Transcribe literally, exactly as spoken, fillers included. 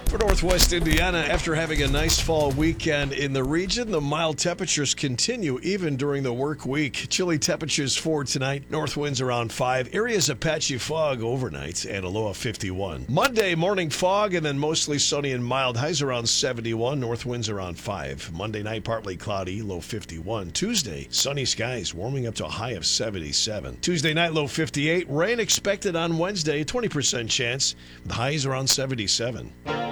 For Northwest Indiana, after having a nice fall weekend in the region, the mild temperatures continue even during the work week. Chilly temperatures for tonight. North winds around five. Areas of patchy fog overnight and a low of fifty-one. Monday, morning fog and then mostly sunny and mild. Highs around seventy-one. North winds around five. Monday night, partly cloudy, low fifty-one. Tuesday, sunny skies, warming up to a high of seventy-seven. Tuesday night, low fifty-eight. Rain expected on Wednesday, twenty percent chance. The highs around seventy-seven.